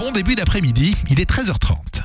Bon début d'après-midi, il est 13h30.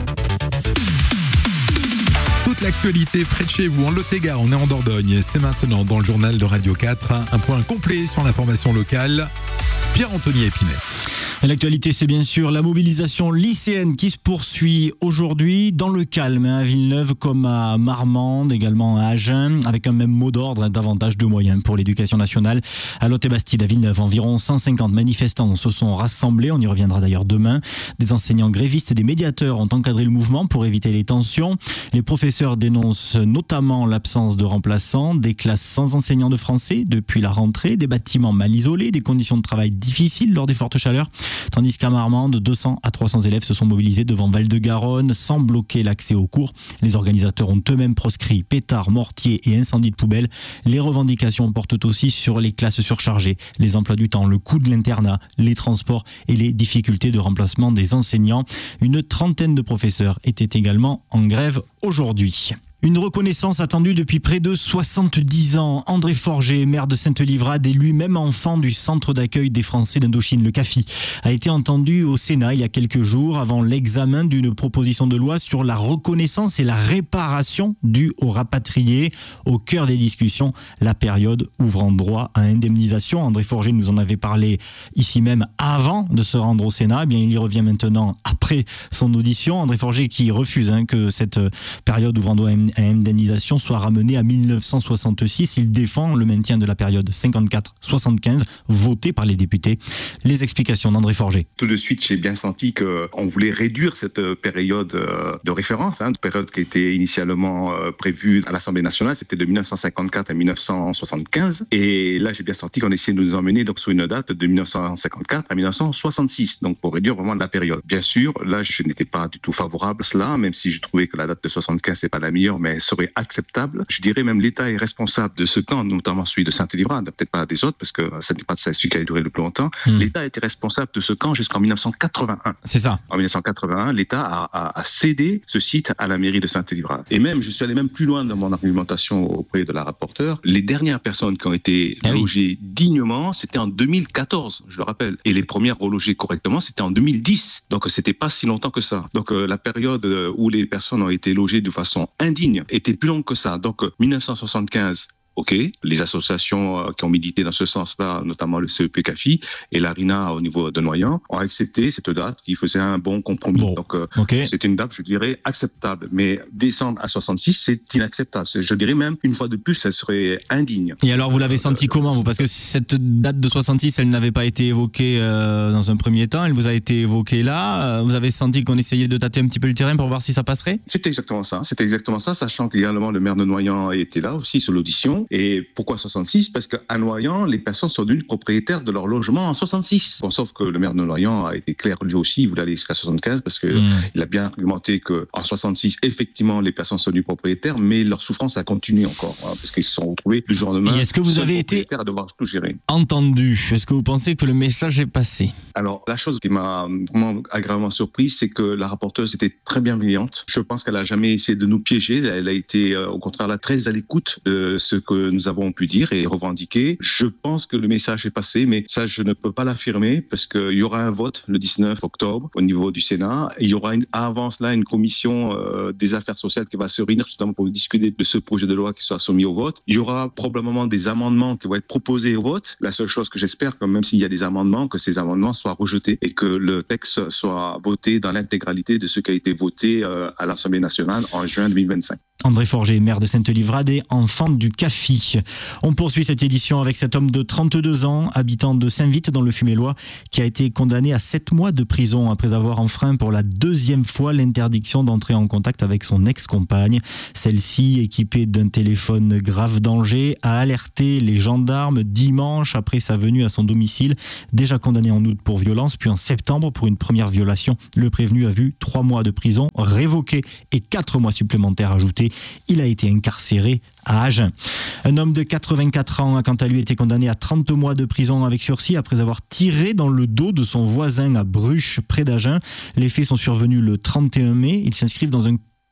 Toute l'actualité près de chez vous, en Lot-et-Garonne, on est en Dordogne. C'est maintenant dans le journal de Radio 4, un point complet sur l'information locale. Pierre-Anthony Épinette. L'actualité, c'est bien sûr la mobilisation lycéenne qui se poursuit aujourd'hui dans le calme, à Villeneuve comme à Marmande, également à Agen, avec un même mot d'ordre, davantage de moyens pour l'éducation nationale. À Lot-et-Bastide, à Villeneuve, environ 150 manifestants se sont rassemblés, on y reviendra d'ailleurs demain. Des enseignants grévistes et des médiateurs ont encadré le mouvement pour éviter les tensions. Les professeurs dénoncent notamment l'absence de remplaçants, des classes sans enseignants de français depuis la rentrée, des bâtiments mal isolés, des conditions de travail difficiles lors des fortes chaleurs. Tandis qu'à Marmande, 200 à 300 élèves se sont mobilisés devant Val-de-Garonne sans bloquer l'accès aux cours. Les organisateurs ont eux-mêmes proscrit pétards, mortiers et incendies de poubelles. Les revendications portent aussi sur les classes surchargées, les emplois du temps, le coût de l'internat, les transports et les difficultés de remplacement des enseignants. Une trentaine de professeurs étaient également en grève aujourd'hui. Une reconnaissance attendue depuis près de 70 ans. André Forger, maire de Sainte-Livrade et lui-même enfant du centre d'accueil des Français d'Indochine, le CAFI, a été entendu au Sénat il y a quelques jours avant l'examen d'une proposition de loi sur la reconnaissance et la réparation due aux rapatriés. Au cœur des discussions, la période ouvrant droit à indemnisation. André Forger nous en avait parlé ici même avant de se rendre au Sénat. Eh bien, il y revient maintenant après son audition. André Forger qui refuse que cette période ouvrant droit à indemnisation soit ramenée à 1966. Il défend le maintien de la période 54-75 votée par les députés. Les explications d'André Forger. Tout de suite, j'ai bien senti qu'on voulait réduire cette période de référence, une période qui était initialement prévue à l'Assemblée nationale, c'était de 1954 à 1975. Et là, j'ai bien senti qu'on essayait de nous emmener donc, sur une date de 1954 à 1966, donc pour réduire vraiment la période. Bien sûr, là, je n'étais pas du tout favorable à cela, même si je trouvais que la date de 75, c'est pas la meilleure, mais serait acceptable. Je dirais même l'État est responsable de ce camp, notamment celui de Sainte-Livrade, peut-être pas des autres, parce que ça n'est pas celui qui a duré le plus longtemps. L'État était responsable de ce camp jusqu'en 1981. C'est ça. En 1981, l'État a cédé ce site à la mairie de Sainte-Livrade. Et même, je suis allé même plus loin dans mon argumentation auprès de la rapporteure. Les dernières personnes qui ont été logées dignement, c'était en 2014, je le rappelle. Et les premières relogées correctement, c'était en 2010. Donc, c'était pas si longtemps que ça. Donc, la période où les personnes ont été logées de façon indigne était plus longue que ça. Donc, 1975, OK, les associations qui ont milité dans ce sens-là, notamment le CEP CAFI et l'ARINA au niveau de Noyant, ont accepté cette date qui faisait un bon compromis. Donc, c'est une date, je dirais, acceptable. Mais descendre à 66, c'est inacceptable. Je dirais même, une fois de plus, ça serait indigne. Et alors, vous l'avez senti comment, vous ? Parce que cette date de 66, elle n'avait pas été évoquée dans un premier temps. Elle vous a été évoquée là. Vous avez senti qu'on essayait de tâter un petit peu le terrain pour voir si ça passerait ? C'était exactement ça, sachant qu'également le maire de Noyant était là aussi sur l'audition. Et pourquoi 66 ? Parce qu'à Noyant, les personnes sont devenues propriétaires de leur logement en 66. Bon, sauf que le maire de Noyant a été clair, lui aussi, il voulait aller jusqu'à 75 parce qu'il a bien argumenté qu'en 66, effectivement, les personnes sont devenues propriétaires, mais leur souffrance a continué encore, parce qu'ils se sont retrouvés du jour au lendemain. Et est-ce que vous avez été à devoir tout gérer. Entendu ? Est-ce que vous pensez que le message est passé ? Alors, la chose qui m'a vraiment agréablement surprise, c'est que la rapporteuse était très bienveillante. Je pense qu'elle n'a jamais essayé de nous piéger. Elle a été, au contraire, là, très à l'écoute de ce que nous avons pu dire et revendiquer. Je pense que le message est passé, mais ça, je ne peux pas l'affirmer parce qu'il y aura un vote le 19 octobre au niveau du Sénat. Et il y aura avant cela une commission des affaires sociales qui va se réunir justement pour discuter de ce projet de loi qui soit soumis au vote. Il y aura probablement des amendements qui vont être proposés au vote. La seule chose que j'espère, que même s'il y a des amendements, que ces amendements soient rejetés et que le texte soit voté dans l'intégralité de ce qui a été voté à l'Assemblée nationale en juin 2025. André Forger, maire de Sainte-Livrade et enfant du CAFI. On poursuit cette édition avec cet homme de 32 ans, habitant de Saint-Vite dans le Fumélois, qui a été condamné à 7 mois de prison après avoir enfreint pour la 2e fois l'interdiction d'entrer en contact avec son ex-compagne. Celle-ci, équipée d'un téléphone grave danger, a alerté les gendarmes dimanche après sa venue à son domicile. Déjà condamné en août pour violence, puis en septembre pour une première violation. Le prévenu a vu 3 mois de prison révoqués et 4 mois supplémentaires ajoutés. Il a été incarcéré à Agen. Un homme de 84 ans a quant à lui été condamné à 30 mois de prison avec sursis après avoir tiré dans le dos de son voisin à Bruches, près d'Agen. Les faits sont survenus le 31 mai. Ils s'inscrivent dans un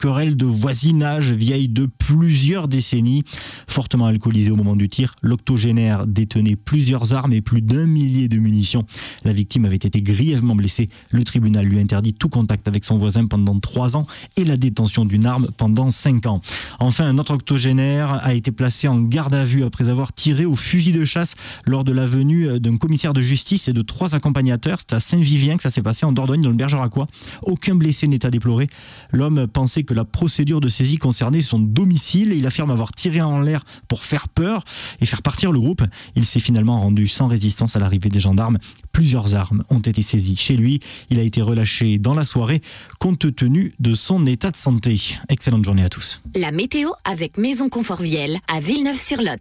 querelle de voisinage vieille de plusieurs décennies. Fortement alcoolisé au moment du tir, l'octogénaire détenait plusieurs armes et plus d'1 millier de munitions. La victime avait été grièvement blessée. Le tribunal lui interdit tout contact avec son voisin pendant 3 ans et la détention d'une arme pendant 5 ans. Enfin, un autre octogénaire a été placé en garde à vue après avoir tiré au fusil de chasse lors de la venue d'un commissaire de justice et de 3 accompagnateurs. C'est à Saint-Vivien que ça s'est passé en Dordogne, dans le Bergeracois. Aucun blessé n'est à déplorer. L'homme pensait que la procédure de saisie concernait son domicile et il affirme avoir tiré en l'air pour faire peur et faire partir le groupe. Il s'est finalement rendu sans résistance à l'arrivée des gendarmes. Plusieurs armes ont été saisies chez lui. Il a été relâché dans la soirée compte tenu de son état de santé. Excellente journée à tous. La météo avec Maison Confort Viel à Villeneuve-sur-Lot.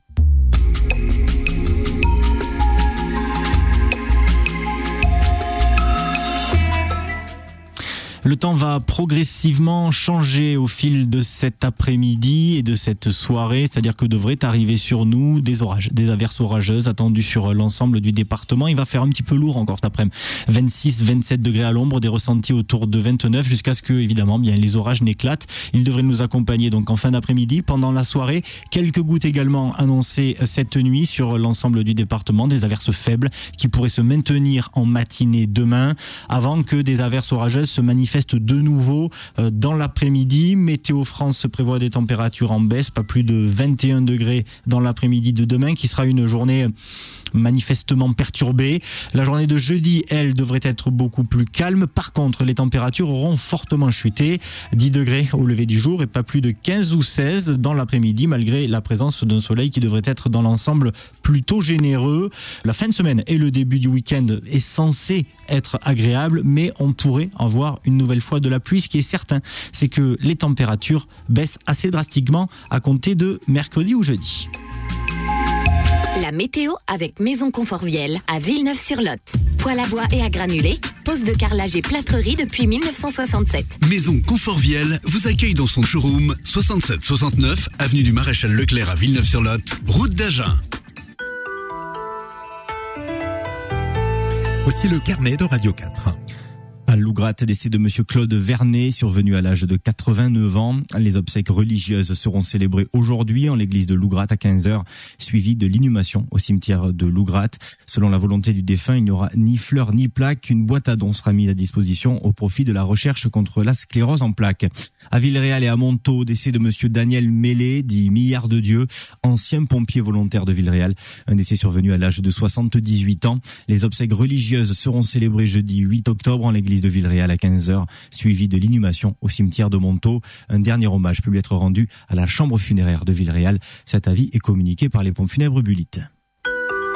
Le temps va progressivement changer au fil de cet après-midi et de cette soirée, c'est-à-dire que devrait arriver sur nous des orages, des averses orageuses attendues sur l'ensemble du département. Il va faire un petit peu lourd encore cet après-midi. 26-27 degrés à l'ombre, des ressentis autour de 29 jusqu'à ce que, évidemment, bien, les orages n'éclatent. Ils devraient nous accompagner donc en fin d'après-midi, pendant la soirée. Quelques gouttes également annoncées cette nuit sur l'ensemble du département, des averses faibles qui pourraient se maintenir en matinée demain avant que des averses orageuses se manifestent de nouveau dans l'après-midi. Météo France prévoit des températures en baisse, pas plus de 21 degrés dans l'après-midi de demain, qui sera une journée manifestement perturbée. La journée de jeudi, elle, devrait être beaucoup plus calme. Par contre, les températures auront fortement chuté. 10 degrés au lever du jour et pas plus de 15 ou 16 dans l'après-midi, malgré la présence d'un soleil qui devrait être dans l'ensemble plutôt généreux. La fin de semaine et le début du week-end est censé être agréable, mais on pourrait avoir une nouvelle fois de la pluie. Ce qui est certain, c'est que les températures baissent assez drastiquement à compter de mercredi ou jeudi. La météo avec Maison Confort Viel à Villeneuve-sur-Lot. Poêle à bois et à granulés, pose de carrelage et plâtrerie depuis 1967. Maison Confort Viel vous accueille dans son showroom 67-69 avenue du Maréchal Leclerc à Villeneuve-sur-Lot, route d'Agen. Aussi le carnet de Radio 4. À Lougrat, décès de monsieur Claude Vernet, survenu à l'âge de 89 ans. Les obsèques religieuses seront célébrées aujourd'hui en l'église de Lougrat à 15h, suivi de l'inhumation au cimetière de Lougrat. Selon la volonté du défunt, il n'y aura ni fleurs ni plaques. Une boîte à dons sera mise à disposition au profit de la recherche contre la sclérose en plaques. À Villeréal et à Montaut, décès de monsieur Daniel Mélé, dit Milliard de Dieu, ancien pompier volontaire de Villeréal. Un décès survenu à l'âge de 78 ans. Les obsèques religieuses seront célébrées jeudi 8 octobre en l'église de Villeréal à 15h, suivi de l'inhumation au cimetière de Montaut. Un dernier hommage peut lui être rendu à la chambre funéraire de Villeréal. Cet avis est communiqué par les pompes funèbres Bullitt.